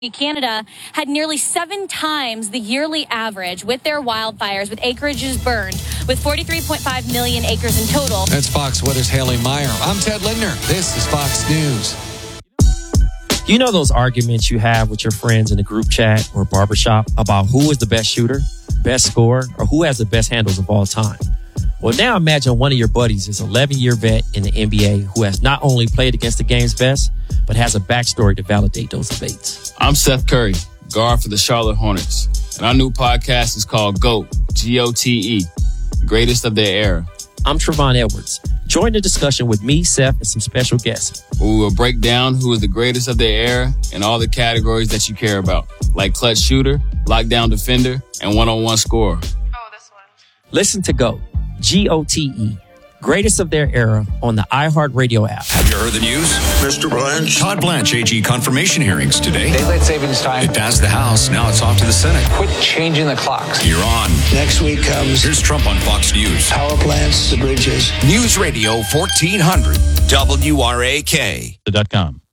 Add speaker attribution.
Speaker 1: Canada had nearly 7 times the yearly average with their wildfires, with acreages burned, with 43.5 million acres in total.
Speaker 2: That's Fox Weather's Haley Meyer. I'm Ted Lindner. This is Fox News.
Speaker 3: You know those arguments you have with your friends in a group chat or barbershop about who is the best shooter, best scorer, or who has the best handles of all time? Well, now imagine one of your buddies is an 11-year vet in the NBA who has not only played against the game's best, but has a backstory to validate those debates.
Speaker 4: I'm Seth Curry, guard for the Charlotte Hornets, and our new podcast is called GOAT, G-O-T-E, Greatest of Their Era.
Speaker 3: I'm Trevon Edwards. Join the discussion with me, Seth, and some special guests.
Speaker 4: We will break down who is the greatest of their era in all the categories that you care about, like clutch shooter, lockdown defender, and one-on-one scorer.
Speaker 3: Listen to GOAT, G-O-T-E, Greatest of Their Era on the iHeartRadio app.
Speaker 5: Have you heard the news?
Speaker 6: Mr. Blanche.
Speaker 5: Todd Blanche, AG confirmation hearings today.
Speaker 7: Daylight savings time.
Speaker 5: It passed the House. Now it's off to the Senate.
Speaker 7: Quit changing the clocks.
Speaker 5: You're on.
Speaker 6: Next week comes
Speaker 5: Here's Trump on Fox News.
Speaker 6: power plants, the bridges.
Speaker 5: News Radio 1400, WRAK.
Speaker 8: .com.